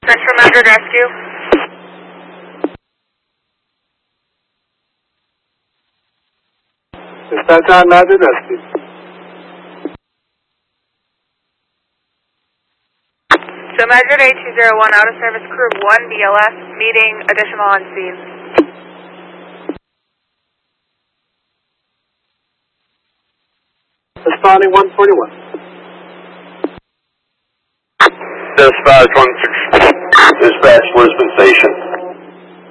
Central Madrid Rescue. Dispatch on Madrid Rescue. So Madrid 8201 out of service crew 1 BLS meeting additional on scene. Responding 141. Dispatch 16. Dispatch Lisbon Station.